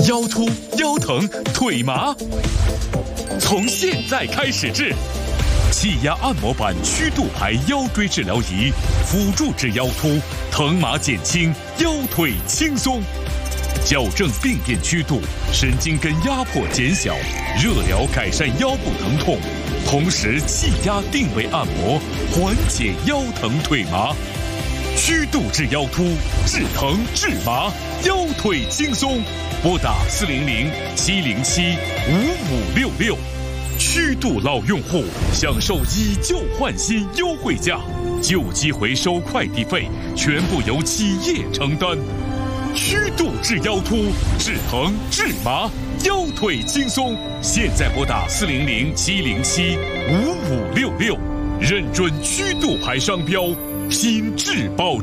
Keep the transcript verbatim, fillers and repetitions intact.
腰突、腰疼、腿麻，从现在开始治。气压按摩板曲度牌腰椎治疗仪，辅助治腰突，疼麻减轻，腰腿轻松。矫正病变曲度，神经根压迫减小，热疗改善腰部疼痛，同时气压定位按摩，缓解腰疼腿麻。曲度治腰突，治疼治麻，腰腿轻松。拨打四零零七零七五五六六。曲度老用户享受以旧换新优惠价，旧机回收快递费全部由企业承担。曲度治腰突，治疼治麻，腰腿轻松。现在拨打四零零七零七五五六六，认准曲度牌商标，品质保证。